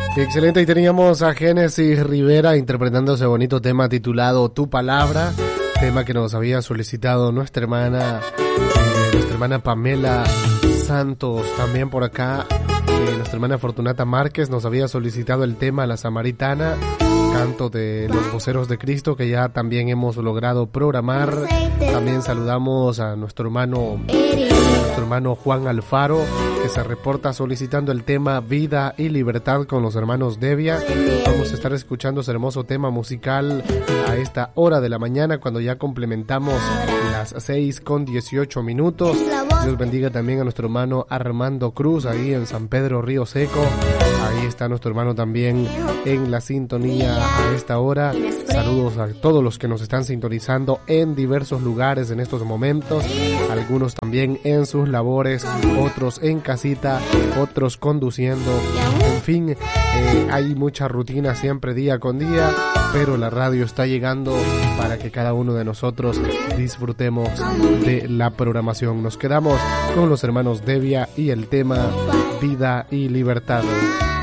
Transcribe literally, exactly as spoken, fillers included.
Excelente, y teníamos a Génesis Rivera interpretando ese bonito tema titulado Tu Palabra, tema que nos había solicitado nuestra hermana, eh, nuestra hermana Pamela Santos. También por acá, eh, nuestra hermana Fortunata Márquez nos había solicitado el tema La Samaritana, canto de los voceros de Cristo, que ya también hemos logrado programar. También saludamos a nuestro hermano, nuestro hermano Juan Alfaro, que se reporta solicitando el tema Vida y Libertad con los hermanos Devia. Vamos a estar escuchando ese hermoso tema musical a esta hora de la mañana, cuando ya complementamos las seis con dieciocho minutos. Dios bendiga también a nuestro hermano Armando Cruz, ahí en San Pedro Río Seco. Ahí está nuestro hermano también en la sintonía a esta hora. Saludos a todos los que nos están sintonizando en diversos lugares en estos momentos, algunos también en sus labores, otros en casita, otros conduciendo. En fin, eh, hay mucha rutina siempre día con día, pero la radio está llegando para que cada uno de nosotros disfrutemos de la programación. Nos quedamos con los hermanos Devia y el tema Vida y Libertad.